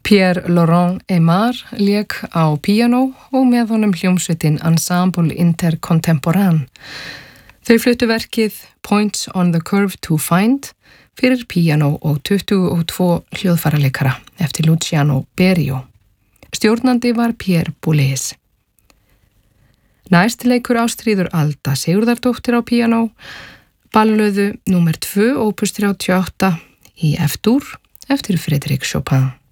Pierre-Laurent Aimard lék á píanó og með honum hljómsveitin Ensemble Intercontemporain. Þau fluttu verkið Points on the Curve to Find fyrir píanó og 22 hljóðfæraleikara eftir Luciano Berio. Stjórnandi var Pierre Boulez. Næst leikur Ástríður Alda Sigurðardóttir á píanó, ballöðu númer 2, opus 38 í F-dúr eftir Frédéric Chopin.